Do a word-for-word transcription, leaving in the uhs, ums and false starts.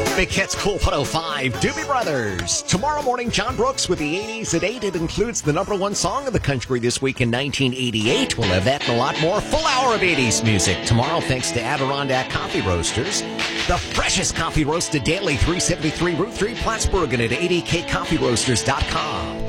Big Hits Cool one oh five, Doobie Brothers. Tomorrow morning, John Brooks with the eighties at eight. It includes the number one song of the country this week in nineteen eighty-eight. We'll have that and a lot more. Full hour of eighties music tomorrow thanks to Adirondack Coffee Roasters. The freshest coffee roasted daily, three seventy-three Route three, Plattsburgh, and at eighty k coffee roasters dot com.